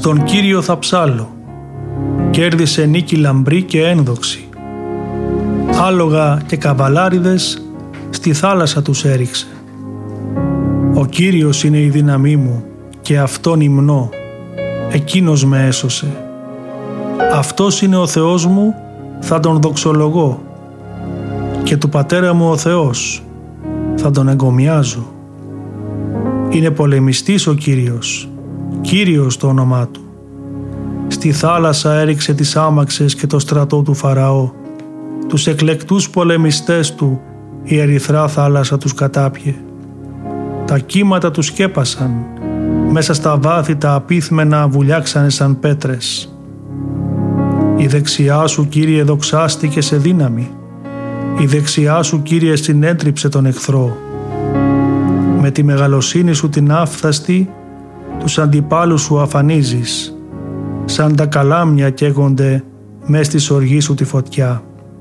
Στον Κύριο θα ψάλλω. Κέρδισε νίκη λαμπρή και ένδοξη. Άλογα και καβαλάριδες στη θάλασσα τους έριξε. Ο Κύριος είναι η δύναμή μου και Αυτόν υμνώ. Εκείνος με έσωσε. Αυτός είναι ο Θεός μου, θα Τον δοξολογώ. Και του πατέρα μου ο Θεός, θα Τον εγκομιάζω. Είναι πολεμιστής ο Κύριος, Κύριος το όνομά Του. Στη θάλασσα έριξε τις άμαξες και το στρατό του Φαραώ. Τους εκλεκτούς πολεμιστές Του η ερυθρά θάλασσα τους κατάπιε. Τα κύματα τους σκέπασαν, μέσα στα βάθη τα απίθμενα βουλιάξανε σαν πέτρες. Η δεξιά Σου, Κύριε, δοξάστηκε σε δύναμη. Η δεξιά Σου, Κύριε, συνέτριψε τον εχθρό. Με τη μεγαλοσύνη Σου την άφθαστη, τους αντιπάλους Σου αφανίζεις. Σαν τα καλάμια καίγονται μες στη οργή Σου τη φωτιά.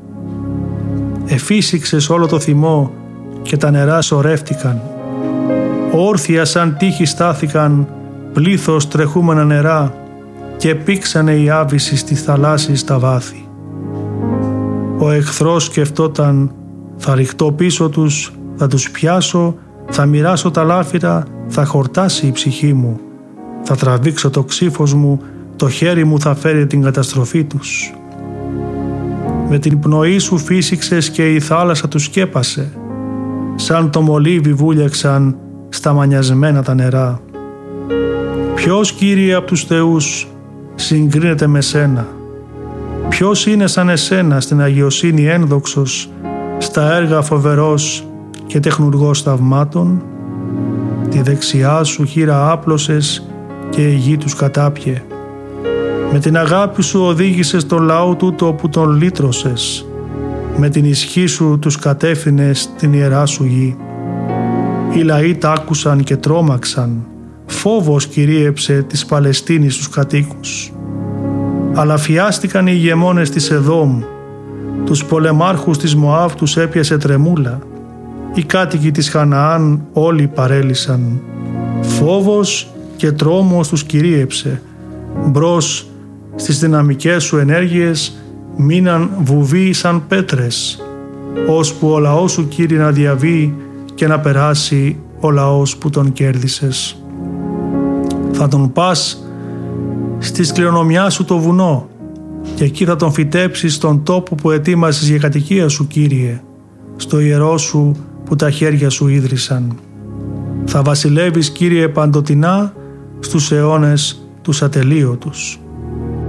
Εφύσηξες όλο το θυμό και τα νερά σωρεύτηκαν. Όρθια σαν τείχη στάθηκαν πλήθος τρεχούμενα νερά και πήξανε οι άβυσσοι στη θαλάσση στα βάθη. Ο εχθρός σκεφτόταν, θα ρηχτώ πίσω τους, θα τους πιάσω, θα μοιράσω τα λάφυρα, θα χορτάσει η ψυχή μου, θα τραβήξω το ξύφος μου, το χέρι μου θα φέρει την καταστροφή τους. Με την πνοή Σου φύσηξες και η θάλασσα τους σκέπασε, σαν το μολύβι βούλιαξαν στα μανιασμένα τα νερά. Ποιος, Κύριε, από τους θεούς συγκρίνεται με Σένα? Ποιος είναι σαν Εσένα στην αγιοσύνη ένδοξος, στα έργα φοβερός και τεχνουργός θαυμάτων? Τη δεξιά Σου χείρα άπλωσες και η γη τους κατάπιε. Με την αγάπη Σου οδήγησες τον λαό τούτο που τον λύτρωσες. Με την ισχύ Σου τους κατεύθυνες στην ιερά Σου γη. Οι λαοί τ' άκουσαν και τρόμαξαν. Φόβος κυρίεψε της Παλαιστίνης τους κατοίκους. Αλλά φιάστηκαν οι ηγεμόνες της Εδόμ. Τους πολεμάρχους της Μωάβ τους έπιασε τρεμούλα. Οι κάτοικοι της Χαναάν όλοι παρέλυσαν. Φόβος και τρόμος τους κυρίεψε. Μπρος στις δυναμικές Σου ενέργειες μείναν βουβοί σαν πέτρες, ώσπου ο λαός Σου, Κύριε, να διαβεί και να περάσει ο λαός που τον κέρδισες. Θα τον πας στη σκληρονομιά Σου το βουνό και εκεί θα τον φυτέψεις στον τόπο που ετοίμασες για κατοικία Σου, Κύριε, στο ιερό Σου που τα χέρια Σου ίδρυσαν. Θα βασιλεύεις, Κύριε, παντοτινά στους αιώνες τους ατελείωτους.